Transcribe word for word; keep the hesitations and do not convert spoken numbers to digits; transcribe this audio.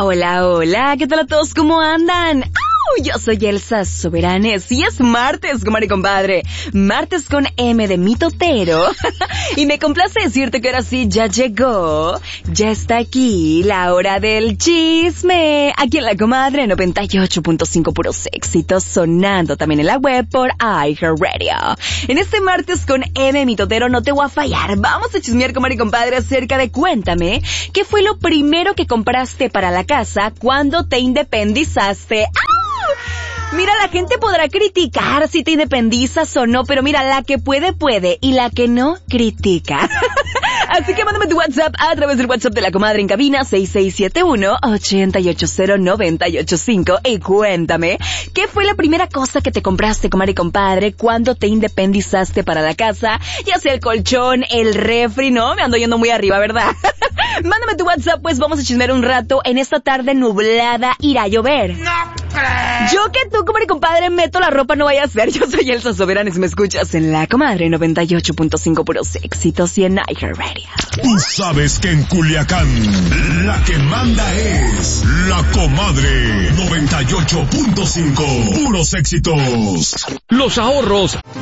Hola, hola, ¿qué tal a todos? ¿Cómo andan? Yo soy Elsa Soberanes y es martes, comadre y compadre. Martes con M de mitotero. Y me complace decirte que ahora sí ya llegó. Ya está aquí la hora del chisme. Aquí en la comadre noventa y ocho punto cinco puros éxitos, sonando también en la web por iHeartRadio. En este martes con M mitotero no te voy a fallar. Vamos a chismear, comadre y compadre, acerca de cuéntame qué fue lo primero que compraste para la casa cuando te independizaste. ¡Ah! Mira, la gente podrá criticar si te independizas o no, pero mira, la que puede, puede, y la que no, critica. Así que mándame tu WhatsApp a través del WhatsApp de la comadre en cabina seis seis siete uno, ocho ocho cero, nueve ocho cinco y cuéntame, ¿qué fue la primera cosa que te compraste, comadre y compadre, cuando te independizaste para la casa? Ya sea el colchón, el refri, ¿no? Me ando yendo muy arriba, ¿verdad? Mándame tu WhatsApp, pues vamos a chismear un rato. En esta tarde nublada irá a llover. No. Yo que tú, comadre y compadre, meto la ropa, no vaya a ser. Yo soy Elsa Soberanes, me escuchas en la comadre noventa y ocho punto cinco puros éxitos y en iHeartRadio. Tú sabes que en Culiacán la que manda es la comadre noventa y ocho punto cinco puros éxitos. Los ahorros